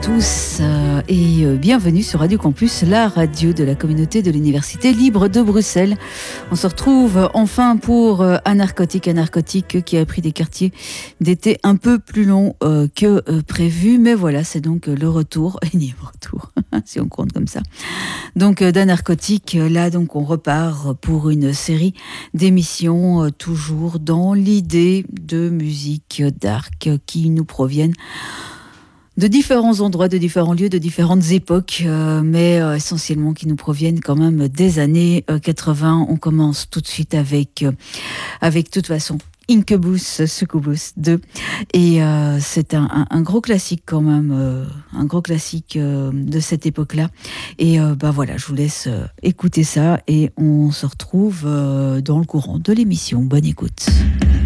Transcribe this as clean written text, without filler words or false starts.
tous et bienvenue sur Radio Campus, la radio de la communauté de l'Université libre de Bruxelles. On se retrouve enfin pour Anarcotique qui a pris des quartiers d'été un peu plus longs que prévu. Mais voilà, c'est donc le retour, énième retour, si on compte comme ça. Donc d'Anarcotique, là donc on repart pour une série d'émissions toujours dans l'idée de musique dark qui nous proviennent de différents endroits, de différents lieux, de différentes époques, mais essentiellement qui nous proviennent quand même des années 80. On commence tout de suite avec toute façon Incubus Succubus 2 et c'est un gros classique quand même, un gros classique de cette époque-là. Et voilà, je vous laisse écouter ça et on se retrouve dans le courant de l'émission. Bonne écoute.